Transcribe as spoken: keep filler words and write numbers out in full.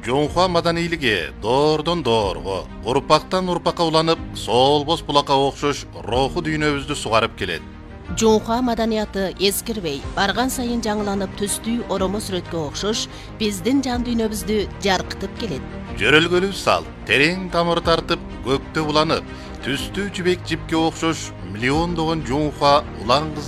Жонхуа маданийлиги доордон доорго, урпактан урпакка уланып, солбос булакка окшош руху дүйнөбүздү сугарып келет. Жонхуа маданияты эскирбей, барган сайын жаңыланып түстүү оромо сүрөткө окшош биздин жан дүйнөбүздү жаркытып келет. Жөрөлгөлүү сал, терең тамыр тартып, көктө уланып, түстүү жибек жипке окшош миллиондогон жонхуа улан